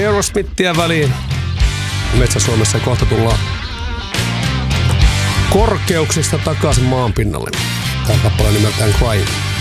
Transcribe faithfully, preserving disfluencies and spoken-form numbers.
Aerosmithia väliin. Metsä-Suomessa kohta tullaan korkeuksista takaisin maanpinnalle. Tämä kappale nimeltään Crying.